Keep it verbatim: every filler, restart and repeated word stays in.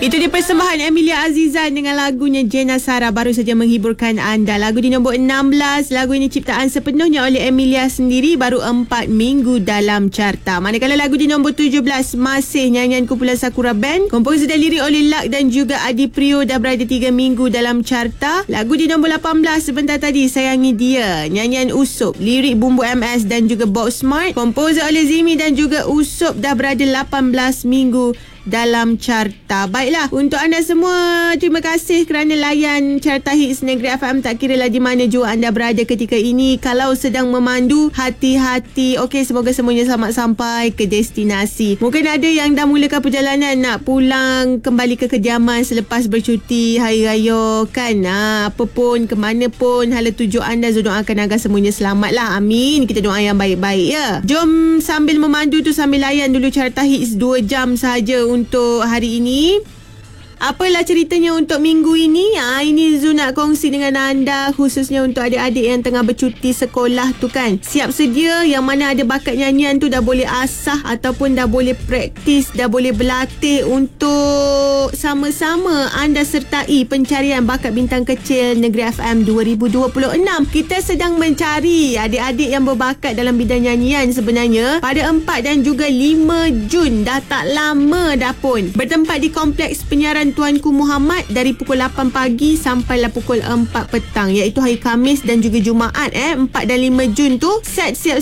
Itu dia persembahan Emilia Azizan dengan lagunya Jena Sarah baru saja menghiburkan anda. Lagu di nombor enam belas. Lagu ini ciptaan sepenuhnya oleh Emilia sendiri, baru empat minggu dalam carta. Manakala lagu di nombor tujuh belas masih nyanyian kumpulan Sakura Band, komposer dan lirik oleh Lak dan juga Adi Prio, dah berada tiga minggu dalam carta. Lagu di nombor lapan belas sebentar tadi, Sayangi Dia, nyanyian Usop, lirik Bumbu M S dan juga Bob Smart, komposer oleh Zimi dan juga Usop, dah berada lapan belas minggu dalam carta. Baiklah, untuk anda semua, terima kasih kerana layan Carta Hits Negeri F M. Tak kira lah di mana jua anda berada ketika ini. Kalau sedang memandu, hati-hati. Okey, semoga semuanya selamat sampai ke destinasi. Mungkin ada yang dah mulakan perjalanan nak pulang kembali ke kediaman selepas bercuti Hari Raya kan. Ha, apa pun, ke mana pun hala tuju anda, Zul doakan agar semuanya selamat lah. Amin. Kita doa yang baik-baik ya. Jom sambil memandu tu, sambil layan dulu Carta Hits dua jam sahaja untuk hari ini. Apalah ceritanya untuk minggu ini? Ha, ini Zul nak kongsi dengan anda, khususnya untuk adik-adik yang tengah bercuti sekolah tu kan. Siap sedia, yang mana ada bakat nyanyian tu dah boleh asah ataupun dah boleh praktis, dah boleh berlatih untuk sama-sama anda sertai pencarian bakat bintang kecil Negeri F M dua ribu dua puluh enam. Kita sedang mencari adik-adik yang berbakat dalam bidang nyanyian sebenarnya. Pada empat dan juga lima Jun, dah tak lama dah pun. Bertempat di Kompleks Penyiaran Tuanku Muhammad dari pukul lapan pagi sampailah pukul empat petang, iaitu hari Khamis dan juga Jumaat eh empat dan lima Jun tu. Set siap